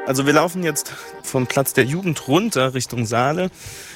Also wir laufen jetzt vom Platz der Jugend runter Richtung Saale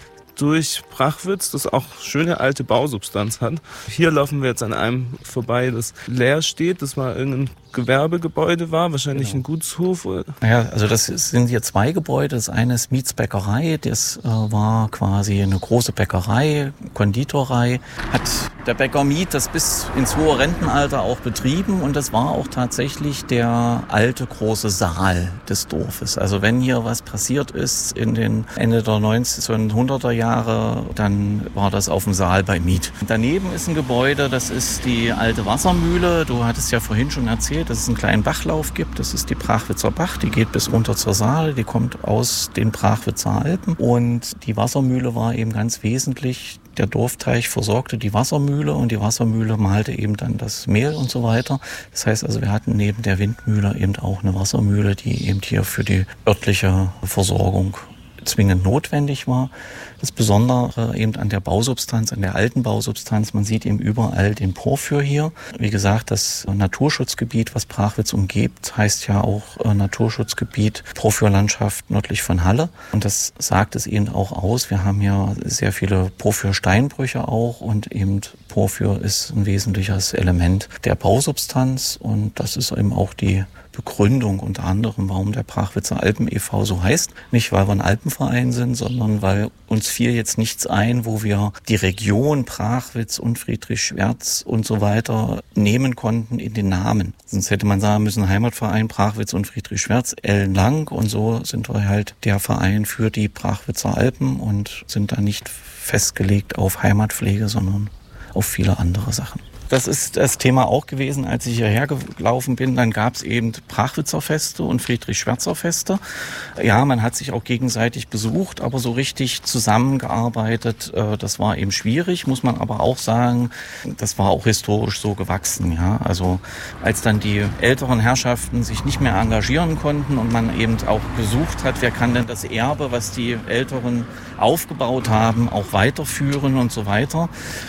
durch Prachwitz, das auch schöne alte Bausubstanz hat. Hier laufen wir jetzt an einem vorbei, das leer steht. Das war irgendein Gewerbegebäude war, wahrscheinlich ein Gutshof. Ja, also das sind hier zwei Gebäude. Das eine ist Miets Bäckerei, das war quasi eine große Bäckerei, Konditorei. Hat der Bäcker Miet das bis ins hohe Rentenalter auch betrieben und das war auch tatsächlich der alte große Saal des Dorfes. Also wenn hier was passiert ist in den Ende der 1900er Jahre, dann war das auf dem Saal bei Miet. Daneben ist ein Gebäude, das ist die alte Wassermühle. Du hattest ja vorhin schon erzählt, dass es einen kleinen Bachlauf gibt. Das ist die Prachwitzer Bach, die geht bis runter zur Saale, die kommt aus den Prachwitzer Alpen. Und die Wassermühle war eben ganz wesentlich. Der Dorfteich versorgte die Wassermühle und die Wassermühle mahlte eben dann das Mehl und so weiter. Das heißt also, wir hatten neben der Windmühle eben auch eine Wassermühle, die eben hier für die örtliche Versorgung zwingend notwendig war. Das Besondere eben an der Bausubstanz, an der alten Bausubstanz, man sieht eben überall den Porphyr hier. Wie gesagt, das Naturschutzgebiet, was Prachwitz umgibt, heißt ja auch Naturschutzgebiet Porphyrlandschaft nördlich von Halle. Und das sagt es eben auch aus. Wir haben hier sehr viele Porphyrsteinbrüche auch und eben Porphyr ist ein wesentliches Element der Bausubstanz und das ist eben auch die Begründung unter anderem, warum der Prachwitzer Alpen e.V. so heißt. Nicht, weil wir ein Alpenverein sind, sondern weil uns fiel jetzt nichts ein, wo wir die Region Prachwitz und Friedrich Schwerz und so weiter nehmen konnten in den Namen. Sonst hätte man sagen müssen, Heimatverein Prachwitz und Friedrich Schwerz, ellenlang. Und so sind wir halt der Verein für die Prachwitzer Alpen und sind da nicht festgelegt auf Heimatpflege, sondern auf viele andere Sachen. Das ist das Thema auch gewesen, als ich hierher gelaufen bin. Dann gab es eben Prachwitzer Feste und Friedrich-Schwerzer Feste. Ja, man hat sich auch gegenseitig besucht, aber so richtig zusammengearbeitet, das war eben schwierig, muss man aber auch sagen, das war auch historisch so gewachsen. Ja, also als dann die älteren Herrschaften sich nicht mehr engagieren konnten und man eben auch gesucht hat, wer kann denn das Erbe, was die Älteren aufgebaut haben, auch weiterführen und so weiter.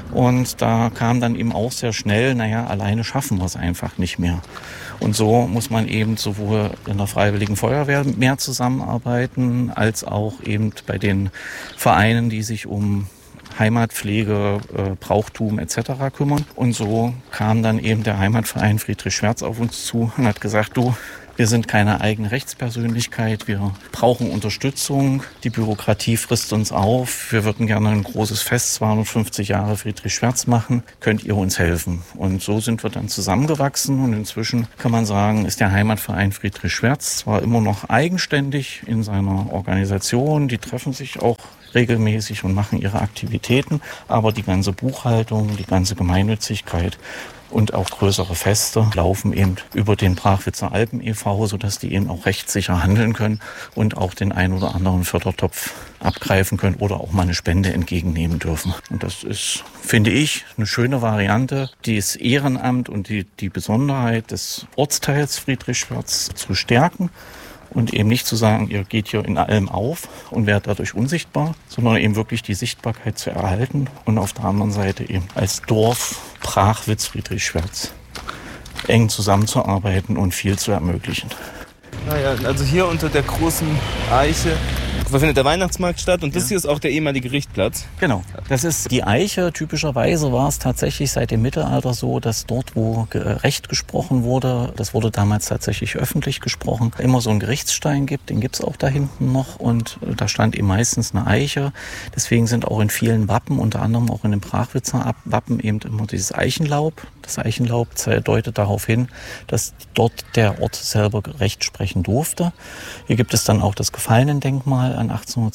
Und da kam dann eben auch sehr schnell, alleine schaffen wir es einfach nicht mehr. Und so muss man eben sowohl in der Freiwilligen Feuerwehr mehr zusammenarbeiten, als auch eben bei den Vereinen, die sich um Heimatpflege, Brauchtum etc. kümmern. Und so kam dann eben der Heimatverein Friedrich Schwerz auf uns zu und hat gesagt, du, wir sind keine eigene Rechtspersönlichkeit, wir brauchen Unterstützung, die Bürokratie frisst uns auf, wir würden gerne ein großes Fest, 250 Jahre Friedrich Schwerz machen, könnt ihr uns helfen? Und so sind wir dann zusammengewachsen und inzwischen kann man sagen, ist der Heimatverein Friedrich Schwerz zwar immer noch eigenständig in seiner Organisation, die treffen sich auch regelmäßig und machen ihre Aktivitäten, aber die ganze Buchhaltung, die ganze Gemeinnützigkeit und auch größere Feste laufen eben über den Prachwitzer Alpen e.V., sodass die eben auch rechtssicher handeln können und auch den ein oder anderen Fördertopf abgreifen können oder auch mal eine Spende entgegennehmen dürfen. Und das ist, finde ich, eine schöne Variante, das Ehrenamt und die Besonderheit des Ortsteils Friedrich Schwerz zu stärken. Und eben nicht zu sagen, ihr geht hier in allem auf und werdet dadurch unsichtbar, sondern eben wirklich die Sichtbarkeit zu erhalten und auf der anderen Seite eben als Dorf Prachwitz Friedrich Schwerz eng zusammenzuarbeiten und viel zu ermöglichen. Naja, also hier unter der großen Eiche findet der Weihnachtsmarkt statt und das hier ist auch der ehemalige Richtplatz. Genau, das ist die Eiche. Typischerweise war es tatsächlich seit dem Mittelalter so, dass dort, wo Recht gesprochen wurde, das wurde damals tatsächlich öffentlich gesprochen, immer so einen Gerichtsstein gibt, den gibt's auch da hinten noch und da stand eben meistens eine Eiche. Deswegen sind auch in vielen Wappen, unter anderem auch in den Prachwitzer Wappen eben immer dieses Eichenlaub. Das Eichenlaub deutet darauf hin, dass dort der Ort selber Recht sprechen durfte. Hier gibt es dann auch das Gefallenendenkmal an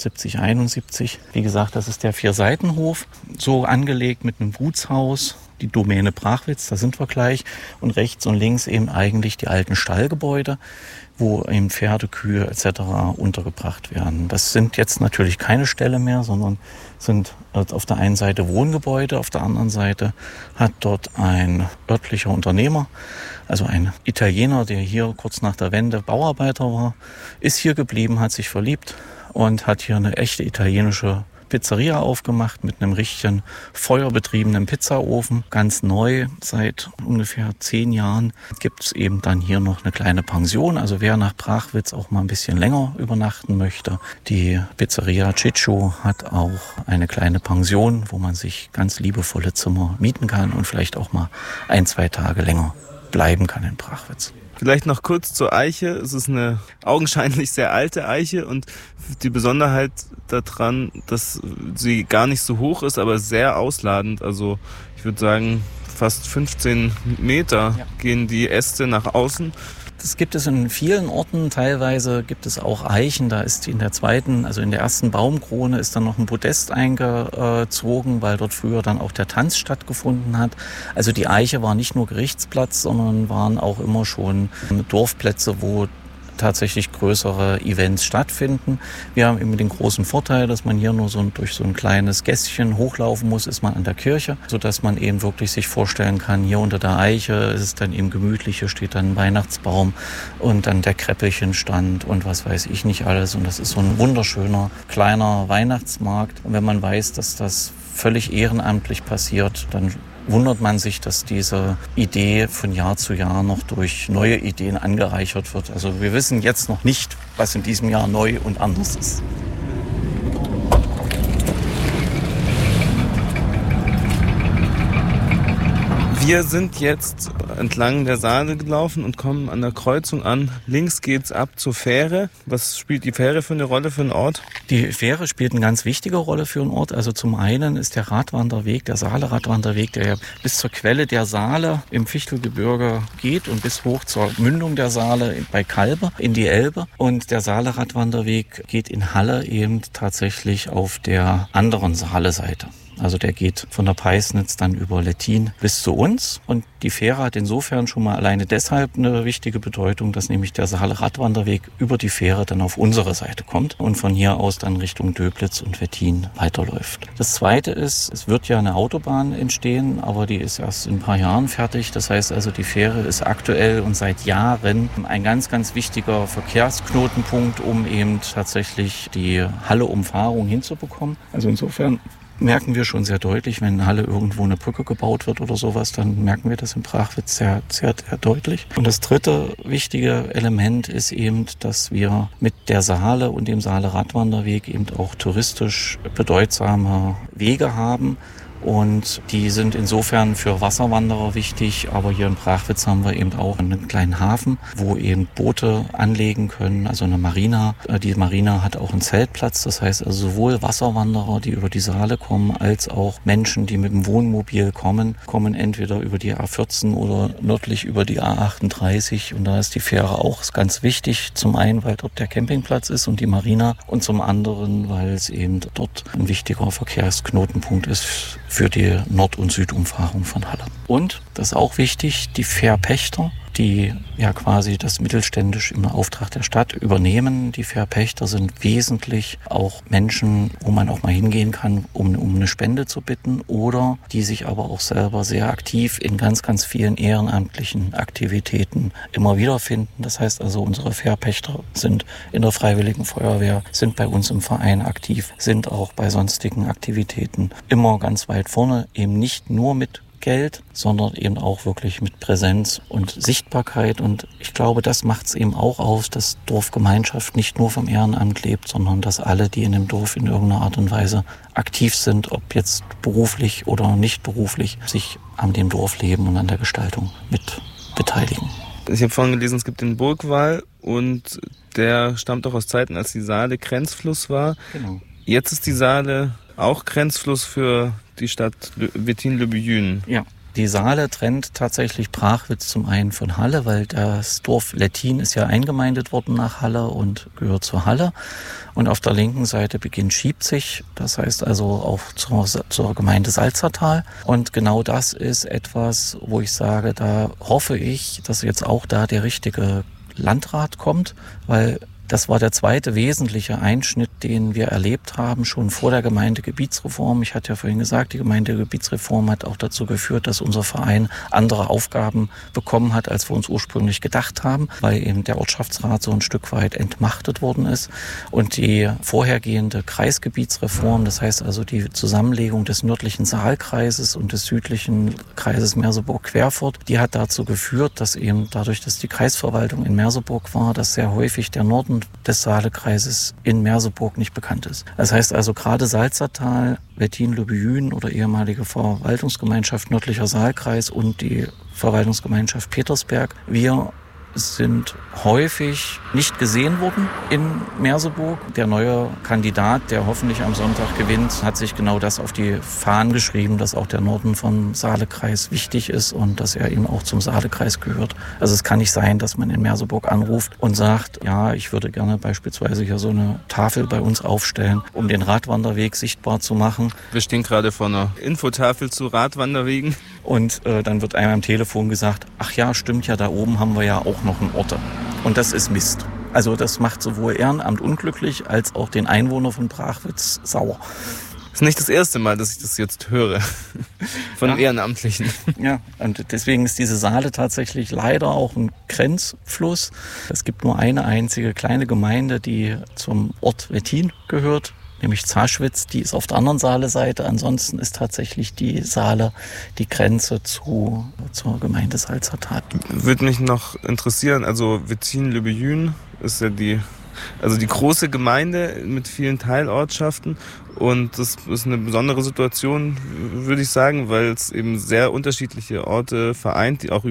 1870-71. Wie gesagt, das ist der Vierseitenhof, so angelegt mit einem Gutshaus, die Domäne Prachwitz, da sind wir gleich. Und rechts und links eben eigentlich die alten Stallgebäude, wo eben Pferde, Kühe etc. untergebracht werden. Das sind jetzt natürlich keine Ställe mehr, sondern sind auf der einen Seite Wohngebäude, auf der anderen Seite hat dort ein örtlicher Unternehmer, also ein Italiener, der hier kurz nach der Wende Bauarbeiter war, ist hier geblieben, hat sich verliebt und hat hier eine echte italienische Pizzeria aufgemacht mit einem richtigen feuerbetriebenen Pizzaofen. Ganz neu, seit ungefähr 10 Jahren gibt es eben dann hier noch eine kleine Pension. Also wer nach Prachwitz auch mal ein bisschen länger übernachten möchte. Die Pizzeria Ciccio hat auch eine kleine Pension, wo man sich ganz liebevolle Zimmer mieten kann und vielleicht auch mal 1-2 Tage länger bleiben kann in Prachwitz. Vielleicht noch kurz zur Eiche. Es ist eine augenscheinlich sehr alte Eiche und die Besonderheit daran, dass sie gar nicht so hoch ist, aber sehr ausladend. Also ich würde sagen, fast 15 Meter gehen die Äste nach außen. Das gibt es in vielen Orten. Teilweise gibt es auch Eichen. Da ist in der ersten Baumkrone ist dann noch ein Podest eingezogen, weil dort früher dann auch der Tanz stattgefunden hat. Also die Eiche war nicht nur Gerichtsplatz, sondern waren auch immer schon Dorfplätze, wo tatsächlich größere Events stattfinden. Wir haben eben den großen Vorteil, dass man hier nur durch so ein kleines Gässchen hochlaufen muss, ist man an der Kirche, sodass man eben wirklich sich vorstellen kann, hier unter der Eiche ist es dann eben gemütlich, hier steht dann ein Weihnachtsbaum und dann der Kräppelchenstand und was weiß ich nicht alles. Und das ist so ein wunderschöner kleiner Weihnachtsmarkt. Und wenn man weiß, dass das völlig ehrenamtlich passiert, dann wundert man sich, dass diese Idee von Jahr zu Jahr noch durch neue Ideen angereichert wird. Also wir wissen jetzt noch nicht, was in diesem Jahr neu und anders ist. Wir sind jetzt entlang der Saale gelaufen und kommen an der Kreuzung an. Links geht's ab zur Fähre. Was spielt die Fähre für eine Rolle für einen Ort? Die Fähre spielt eine ganz wichtige Rolle für einen Ort. Also zum einen ist der Radwanderweg, der Saale-Radwanderweg, der ja bis zur Quelle der Saale im Fichtelgebirge geht und bis hoch zur Mündung der Saale bei Kalbe in die Elbe. Und der Saale-Radwanderweg geht in Halle eben tatsächlich auf der anderen Saale-Seite. Also der geht von der Peisnitz dann über Lettin bis zu uns. Und die Fähre hat insofern schon mal alleine deshalb eine wichtige Bedeutung, dass nämlich der Saale-Radwanderweg über die Fähre dann auf unsere Seite kommt und von hier aus dann Richtung Döblitz und Wettin weiterläuft. Das Zweite ist, es wird ja eine Autobahn entstehen, aber die ist erst in ein paar Jahren fertig. Das heißt also, die Fähre ist aktuell und seit Jahren ein ganz, ganz wichtiger Verkehrsknotenpunkt, um eben tatsächlich die Halle-Umfahrung hinzubekommen. Also insofern merken wir schon sehr deutlich, wenn in Halle irgendwo eine Brücke gebaut wird oder sowas, dann merken wir das in Prachwitz sehr, sehr, sehr deutlich. Und das dritte wichtige Element ist eben, dass wir mit der Saale und dem Saale-Radwanderweg eben auch touristisch bedeutsame Wege haben. Und die sind insofern für Wasserwanderer wichtig, aber hier in Prachwitz haben wir eben auch einen kleinen Hafen, wo eben Boote anlegen können, also eine Marina. Die Marina hat auch einen Zeltplatz, das heißt also sowohl Wasserwanderer, die über die Saale kommen, als auch Menschen, die mit dem Wohnmobil kommen entweder über die A14 oder nördlich über die A38 und da ist die Fähre auch ganz wichtig, zum einen, weil dort der Campingplatz ist und die Marina und zum anderen, weil es eben dort ein wichtiger Verkehrsknotenpunkt ist für die Nord- und Südumfahrung von Halle. Und, das ist auch wichtig, die Fährpächter, die ja quasi das mittelständisch im Auftrag der Stadt übernehmen. Die Fährpächter sind wesentlich auch Menschen, wo man auch mal hingehen kann, um eine Spende zu bitten oder die sich aber auch selber sehr aktiv in ganz, ganz vielen ehrenamtlichen Aktivitäten immer wiederfinden. Das heißt also, unsere Fährpächter sind in der Freiwilligen Feuerwehr, sind bei uns im Verein aktiv, sind auch bei sonstigen Aktivitäten immer ganz weit vorne, eben nicht nur mit Geld, sondern eben auch wirklich mit Präsenz und Sichtbarkeit. Und ich glaube, das macht es eben auch aus, dass Dorfgemeinschaft nicht nur vom Ehrenamt lebt, sondern dass alle, die in dem Dorf in irgendeiner Art und Weise aktiv sind, ob jetzt beruflich oder nicht beruflich, sich an dem Dorfleben und an der Gestaltung mit beteiligen. Ich habe vorhin gelesen, es gibt den Burgwall und der stammt auch aus Zeiten, als die Saale Grenzfluss war. Genau. Jetzt ist die Saale auch Grenzfluss für die Stadt Wettin-le-Buyün. Ja, die Saale trennt tatsächlich Prachwitz zum einen von Halle, weil das Dorf Lettin ist ja eingemeindet worden nach Halle und gehört zur Halle. Und auf der linken Seite beginnt Schiebzig, das heißt also auch zur Gemeinde Salzertal. Und genau das ist etwas, wo ich sage, da hoffe ich, dass jetzt auch da der richtige Landrat kommt, weil Das war der zweite wesentliche Einschnitt, den wir erlebt haben, schon vor der Gemeindegebietsreform. Ich hatte ja vorhin gesagt, die Gemeindegebietsreform hat auch dazu geführt, dass unser Verein andere Aufgaben bekommen hat, als wir uns ursprünglich gedacht haben, weil eben der Ortschaftsrat so ein Stück weit entmachtet worden ist. Und die vorhergehende Kreisgebietsreform, das heißt also die Zusammenlegung des nördlichen Saalkreises und des südlichen Kreises Merseburg-Querfurt, die hat dazu geführt, dass eben dadurch, dass die Kreisverwaltung in Merseburg war, dass sehr häufig der Norden des Saalekreises in Merseburg nicht bekannt ist. Das heißt also gerade Salzertal, Wettin-Löbejün oder ehemalige Verwaltungsgemeinschaft Nördlicher Saalkreis und die Verwaltungsgemeinschaft Petersberg, wir sind häufig nicht gesehen worden in Merseburg. Der neue Kandidat, der hoffentlich am Sonntag gewinnt, hat sich genau das auf die Fahnen geschrieben, dass auch der Norden vom Saalekreis wichtig ist und dass er eben auch zum Saalekreis gehört. Also es kann nicht sein, dass man in Merseburg anruft und sagt, ja, ich würde gerne beispielsweise hier so eine Tafel bei uns aufstellen, um den Radwanderweg sichtbar zu machen. Wir stehen gerade vor einer Infotafel zu Radwanderwegen. Und dann wird einem am Telefon gesagt, ach ja, stimmt ja, da oben haben wir ja auch noch einen Orte. Und das ist Mist. Also das macht sowohl Ehrenamt unglücklich, als auch den Einwohner von Brachwitz sauer. Das ist nicht das erste Mal, dass ich das jetzt höre von Ehrenamtlichen. Ja, und deswegen ist diese Saale tatsächlich leider auch ein Grenzfluss. Es gibt nur eine einzige kleine Gemeinde, die zum Ort Wettin gehört, nämlich Zaschwitz, die ist auf der anderen Saale-Seite. Ansonsten ist tatsächlich die Saale die Grenze zur Gemeinde Salzertal. Würde mich noch interessieren, also Wettin-Löbejün ist ja die große Gemeinde mit vielen Teilortschaften und das ist eine besondere Situation, würde ich sagen, weil es eben sehr unterschiedliche Orte vereint, die auch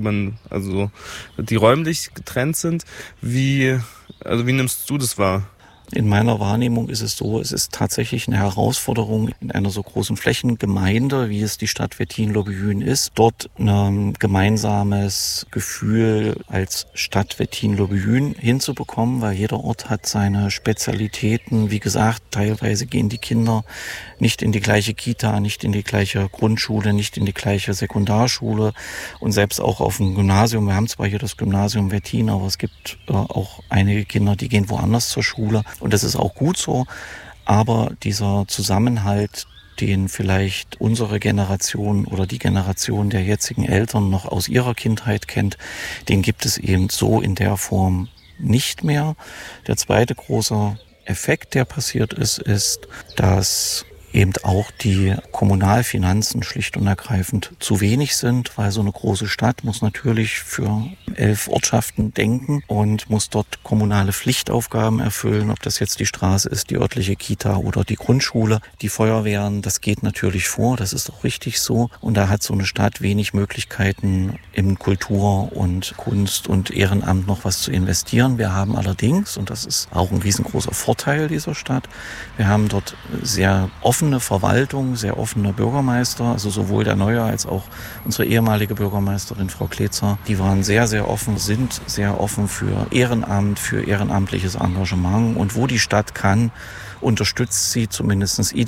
die räumlich getrennt sind. Wie nimmst du das wahr? In meiner Wahrnehmung ist es so, es ist tatsächlich eine Herausforderung in einer so großen Flächengemeinde, wie es die Stadt Wettin-Löbejün ist, dort ein gemeinsames Gefühl als Stadt Wettin-Löbejün hinzubekommen, weil jeder Ort hat seine Spezialitäten. Wie gesagt, teilweise gehen die Kinder nicht in die gleiche Kita, nicht in die gleiche Grundschule, nicht in die gleiche Sekundarschule und selbst auch auf dem Gymnasium. Wir haben zwar hier das Gymnasium Wettin, aber es gibt auch einige Kinder, die gehen woanders zur Schule. Und das ist auch gut so, aber dieser Zusammenhalt, den vielleicht unsere Generation oder die Generation der jetzigen Eltern noch aus ihrer Kindheit kennt, den gibt es eben so in der Form nicht mehr. Der zweite große Effekt, der passiert ist, dass eben auch die Kommunalfinanzen schlicht und ergreifend zu wenig sind, weil so eine große Stadt muss natürlich für 11 Ortschaften denken und muss dort kommunale Pflichtaufgaben erfüllen, ob das jetzt die Straße ist, die örtliche Kita oder die Grundschule. Die Feuerwehren, das geht natürlich vor, das ist auch richtig so. Und da hat so eine Stadt wenig Möglichkeiten, in Kultur und Kunst und Ehrenamt noch was zu investieren. Wir haben allerdings, und das ist auch ein riesengroßer Vorteil dieser Stadt, wir haben dort sehr offene Verwaltung, sehr offene Bürgermeister, also sowohl der neue als auch unsere ehemalige Bürgermeisterin Frau Kletzer. Die waren sehr, sehr offen, sind sehr offen für Ehrenamt, für ehrenamtliches Engagement und wo die Stadt kann, unterstützt sie zumindest